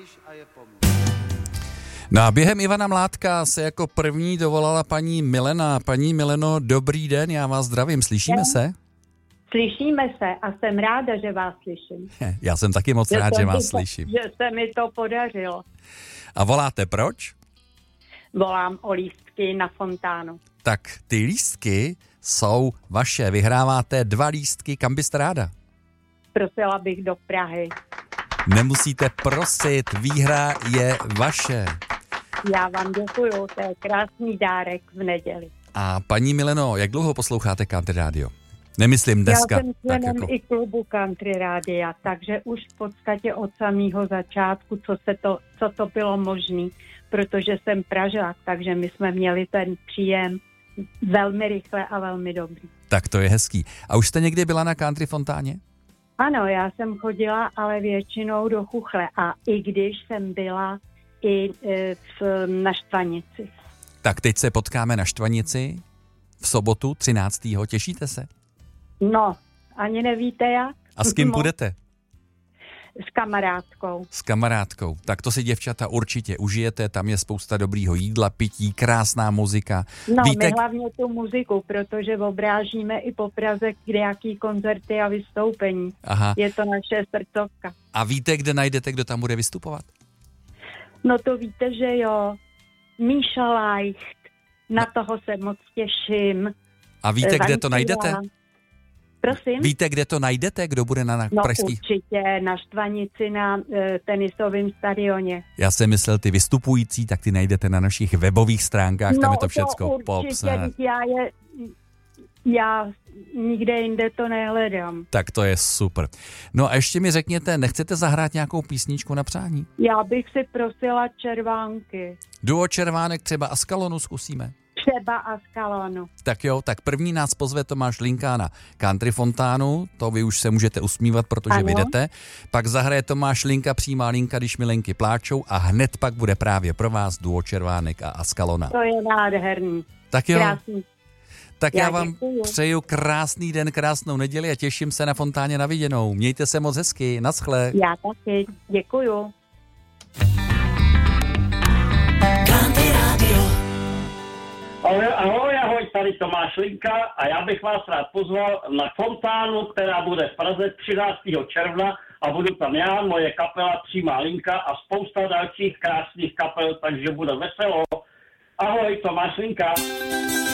No a během Ivana Mládka se jako první dovolala paní Milena. Paní Mileno, dobrý den, já vás zdravím, slyšíme se? Slyšíme se a jsem ráda, že vás slyším. Já jsem taky moc rád, že vás slyším. Že se mi to podařilo. A voláte proč? Volám o lístky na fontánu. Tak ty lístky jsou vaše, vyhráváte 2 lístky, kam byste ráda? Prosila bych do Prahy. Nemusíte prosit, výhra je vaše. Já vám děkuju, to je krásný dárek v neděli. A paní Mileno, jak dlouho posloucháte Country Radio? Nemyslím dneska. Já jsem členem i klubu Country Rádia, takže už v podstatě od samého začátku, co to bylo možné, protože jsem Pražák, takže my jsme měli ten příjem velmi rychle a velmi dobrý. Tak to je hezký. A už jste někdy byla na Country fontáně? Ano, já jsem chodila, ale většinou do Chuchle a i když jsem byla i na Štvanici. Tak teď se potkáme na Štvanici v sobotu 13. Těšíte se? No, ani nevíte jak? A s kým budete? S kamarádkou. S kamarádkou. Tak to si děvčata určitě užijete, tam je spousta dobrýho jídla, pití, krásná muzika. No, my hlavně tu muziku, protože obrážíme i po Praze kdejaký koncerty a vystoupení. Aha. Je to naše srdcovka. A víte, kde najdete, kdo tam bude vystupovat? No to víte, že jo. Míša Leicht, na toho se moc těším. A víte, kde to najdete? Prosím? Víte, kde to najdete, kdo bude na pražský? Určitě, na Štvanici, na tenisovém stadioně. Já jsem myslel, ty vystupující, tak ty najdete na našich webových stránkách, tam je to všecko popsané. Já nikde jinde to nehledám. Tak to je super. No a ještě mi řekněte, nechcete zahrát nějakou písničku na přání? Já bych si prosila Červánky. Duo Červánek třeba Askalonu zkusíme? Třeba Askalonu. Tak jo, tak první nás pozve Tomáš Linka na Country fontánu, to vy už se můžete usmívat, protože vy jdete. Pak zahraje Tomáš Linka, Přímá linka, když milenky pláčou a hned pak bude právě pro vás Duo Červánek a Askalona. To je nádherný. Tak jo. Krásný. Tak já vám přeju krásný den, krásnou neděli a těším se na fontáně na viděnou. Mějte se moc hezky, naschle. Já taky, děkuju. Ahoj, tady Tomáš Linka a já bych vás rád pozval na fontánu, která bude v Praze 13. června a budu tam já, moje kapela Přímá linka a spousta dalších krásných kapel, takže bude veselo. Ahoj, Tomáš Linka.